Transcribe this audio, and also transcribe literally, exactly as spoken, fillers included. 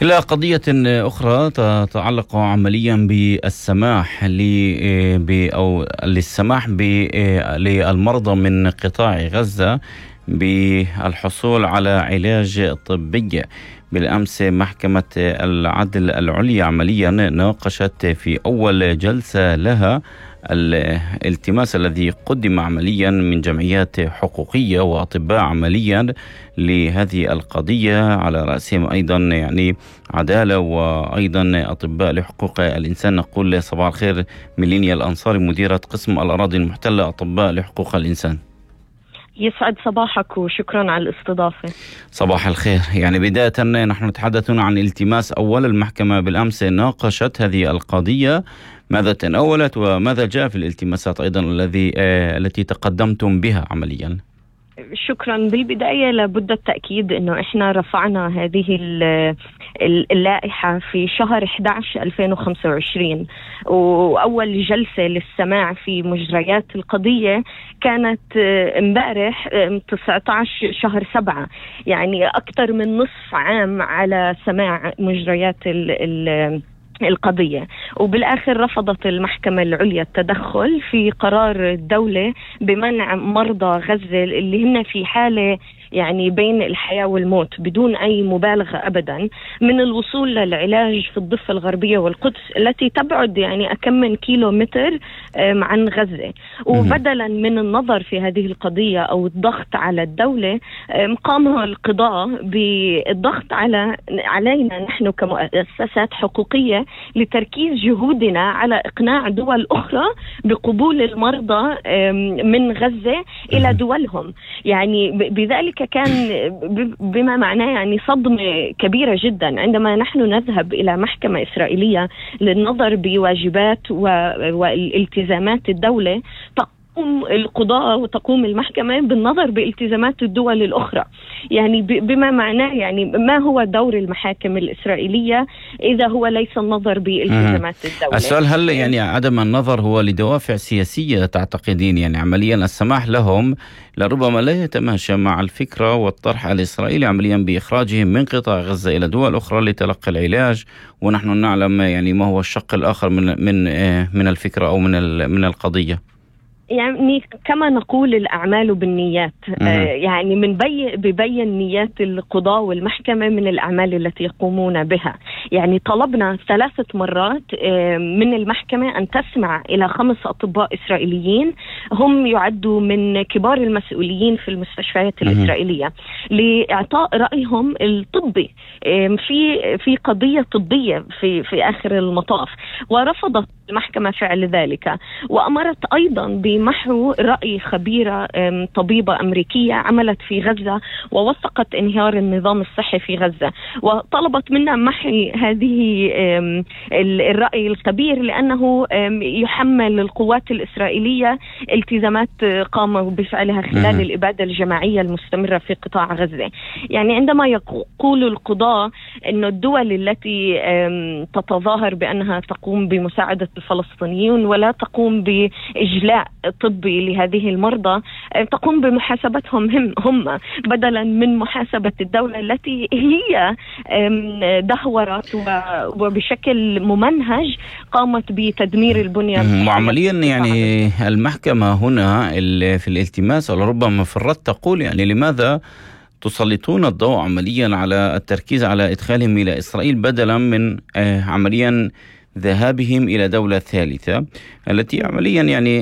إلى قضية أخرى تتعلق عمليا بالسماح ل- ب- أو للسماح ب- للمرضى من قطاع غزة بالحصول على علاج طبي. بالأمس محكمة العدل العليا عمليا ناقشت في أول جلسة لها الالتماس الذي قدم عمليا من جمعيات حقوقية وأطباء عمليا لهذه القضية، على رأسهم أيضا يعني عدالة وأيضا أطباء لحقوق الإنسان. نقول صباح الخير ميلينيا الأنصاري، مديرة قسم الأراضي المحتلة أطباء لحقوق الإنسان. يسعد صباحك وشكرا على الاستضافة. صباح الخير. يعني بداية نحن نتحدث عن التماس أول. المحكمة بالأمس ناقشت هذه القضية، ماذا تناولت وماذا جاء في الالتماسات أيضا الذي آه التي تقدمتم بها عمليا؟ شكرا. بالبداية لابد التأكيد أنه إحنا رفعنا هذه اللائحة في شهر أحد عشر ألفين وخمسة وعشرين، وأول جلسة للسماع في مجريات القضية كانت امبارح تسعة عشر شهر سبعة، يعني أكثر من نصف عام على سماع مجريات ال ال القضية. وبالآخر رفضت المحكمة العليا التدخل في قرار الدولة بمنع مرضى غزة اللي هن في حالة يعني بين الحياة والموت بدون أي مبالغة أبدا من الوصول للعلاج في الضفة الغربية والقدس التي تبعد يعني أكم من كيلو متر عن غزة. وبدلا من النظر في هذه القضية أو الضغط على الدولة، قام القضاء بالضغط على علينا نحن كمؤسسات حقوقية لتركيز جهودنا على إقناع دول أخرى بقبول المرضى من غزة إلى دولهم. يعني بذلك كان بما معناه يعني صدمة كبيرة جدا عندما نحن نذهب إلى محكمة إسرائيلية للنظر بواجبات والالتزامات الدولة، تقوم القضاء وتقوم المحكمة بالنظر بالتزامات الدول الأخرى. يعني بما معناه يعني ما هو دور المحاكم الإسرائيلية إذا هو ليس النظر بالتزامات الدولة؟ السؤال هل يعني عدم النظر هو لدوافع سياسية تعتقدين؟ يعني عمليا السماح لهم لربما لا يتماشى مع الفكرة والطرح الإسرائيلي عمليا بإخراجهم من قطاع غزة إلى دول أخرى لتلقي العلاج، ونحن نعلم يعني ما هو الشق الآخر من من من الفكرة أو من من القضية. يعني كما نقول الأعمال بالنيات، آه يعني من بي ببين نيات القضاء والمحكمة من الأعمال التي يقومون بها. يعني طلبنا ثلاثة مرات آه من المحكمة أن تسمع إلى خمس أطباء إسرائيليين هم يعدوا من كبار المسؤولين في المستشفيات الإسرائيلية لإعطاء رأيهم الطبي آه في في قضية طبية في في آخر المطاف، ورفضت المحكمة فعل ذلك، وأمرت أيضا بمحو رأي خبيرة طبيبة أمريكية عملت في غزة ووثقت انهيار النظام الصحي في غزة، وطلبت منا محو هذه الرأي الخبير لأنه يحمل القوات الإسرائيلية التزامات قاموا بفعلها خلال الإبادة الجماعية المستمرة في قطاع غزة. يعني عندما يقول القضاء أن الدول التي تتظاهر بأنها تقوم بمساعدة الفلسطينيون ولا تقوم بإجلاء طبي لهذه المرضى، تقوم بمحاسبتهم هم, هم بدلا من محاسبة الدولة التي هي دهورت وبشكل ممنهج قامت بتدمير البنية. وعمليا يعني المحكمة هنا في الالتماس ولربما في الرد تقول يعني لماذا تسلطون الضوء عمليا على التركيز على إدخالهم إلى إسرائيل بدلا من عمليا ذهابهم إلى دولة ثالثة التي عمليا يعني